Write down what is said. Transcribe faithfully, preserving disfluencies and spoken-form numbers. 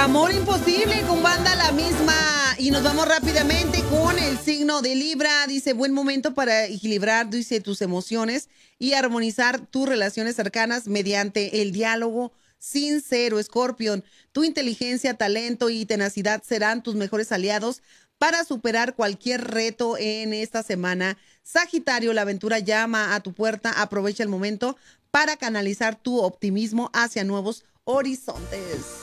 Amor imposible con banda la misma. Y nos vamos rápidamente con el signo de Libra. Dice, buen momento para equilibrar, dice, tus emociones y armonizar tus relaciones cercanas mediante el diálogo sincero. Escorpión, tu inteligencia, talento y tenacidad serán tus mejores aliados para superar cualquier reto en esta semana. Sagitario, la aventura llama a tu puerta. Aprovecha el momento para canalizar tu optimismo hacia nuevos horizontes.